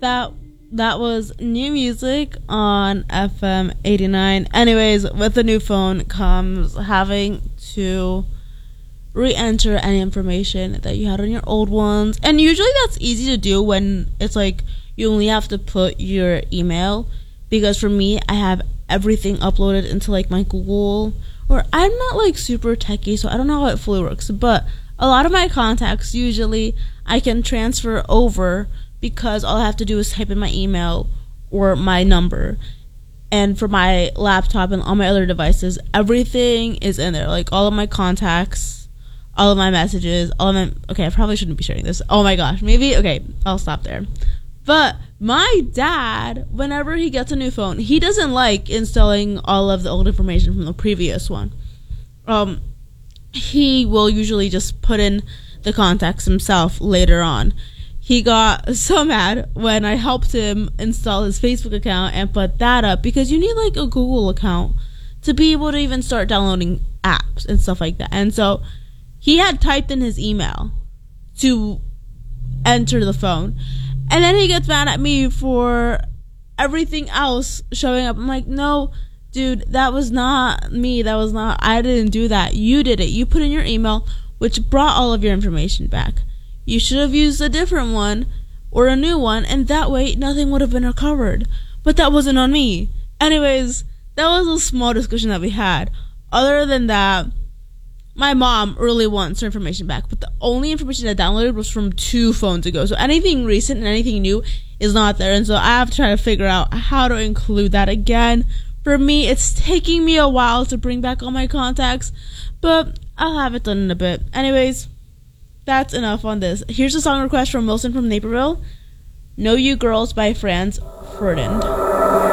that was new music on FM 89. Anyways, with the new phone comes having to re-enter any information that you had on your old ones. And usually that's easy to do when it's like you only have to put your email. Because for me, I have everything uploaded into like my Google. Or I'm not like super techie, so I don't know how it fully works. But a lot of my contacts, usually I can transfer over because all I have to do is type in my email or my number. And for my laptop and all my other devices, everything is in there. Like all of my contacts, all of my messages, okay, I probably shouldn't be sharing this. Oh my gosh, maybe, okay, I'll stop there. But my dad, whenever he gets a new phone, he doesn't like installing all of the old information from the previous one. He will usually just put in the contacts himself later on. He got so mad when I helped him install his Facebook account and put that up because you need like a Google account to be able to even start downloading apps and stuff like that. And so he had typed in his email to enter the phone. And then he gets mad at me for everything else showing up. I'm like, no, dude, that was not me. I didn't do that. You did it. You put in your email, which brought all of your information back. You should have used a different one or a new one, and that way nothing would have been recovered. But that wasn't on me. Anyways, that was a small discussion that we had. Other than that, my mom really wants her information back, but the only information I downloaded was from 2 phones ago. So anything recent and anything new is not there. And so I have to try to figure out how to include that again. For me, it's taking me a while to bring back all my contacts, but I'll have it done in a bit. Anyways, that's enough on this. Here's a song request from Wilson from Naperville. Know You Girls by Franz Ferdinand.